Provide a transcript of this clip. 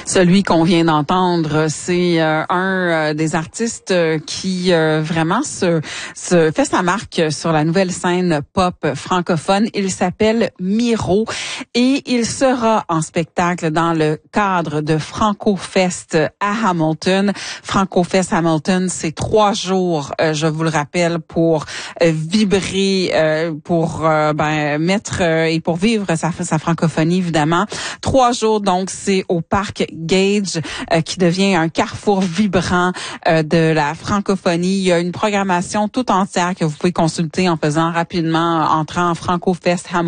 Celui qu'on vient d'entendre, c'est un des artistes qui vraiment se fait sa marque sur la nouvelle scène pop francophone. Il s'appelle Miro et il sera en spectacle dans le cadre de FrancoFest à Hamilton. FrancoFest Hamilton, c'est 3 jours, je vous le rappelle, pour vibrer, pour mettre et pour vivre sa francophonie, évidemment. 3 jours, donc, c'est au Parc Gage, qui devient un carrefour vibrant de la francophonie. Il y a une programmation toute entière que vous pouvez consulter en faisant rapidement, entrant en FrancoFest Hamilton.